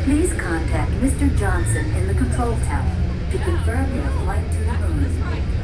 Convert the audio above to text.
Please contact Mr. Johnson in the control tower to confirm your flight to the moon.